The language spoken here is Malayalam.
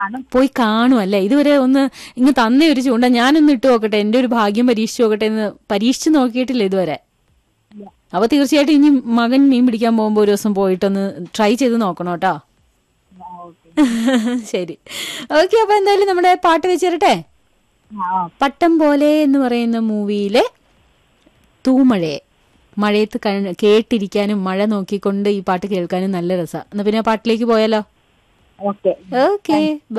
പോയി കാണും അല്ലേ? ഇതുവരെ ഒന്ന് ഇങ്ങ് തന്നേ ഒരു ചൂണ്ട, ഞാനൊന്ന് ഇട്ട് നോക്കട്ടെ, എന്റെ ഒരു ഭാഗ്യം പരീക്ഷിച്ചു നോക്കട്ടെ എന്ന് പരീക്ഷിച്ച് നോക്കിയിട്ടില്ല ഇതുവരെ. അപ്പൊ തീർച്ചയായിട്ടും ഇനി മകൻ മീൻ പിടിക്കാൻ പോകുമ്പോ ഒരു ദിവസം പോയിട്ടൊന്ന് ട്രൈ ചെയ്ത് നോക്കണം കേട്ടോ. ശരി, ഓക്കെ. അപ്പൊ എന്തായാലും നമ്മുടെ പാട്ട് വെച്ചിരട്ടെ. പട്ടം പോലെ എന്ന് പറയുന്ന മൂവിയിലെ തൂമഴയെ, മഴയത്ത് കേട്ടിരിക്കാനും മഴ നോക്കിക്കൊണ്ട് ഈ പാട്ട് കേൾക്കാനും നല്ല രസമാണ്. എന്നാ പിന്നെ പാട്ടിലേക്ക് പോയാലോ? ഓക്കെ. ഓക്കെ.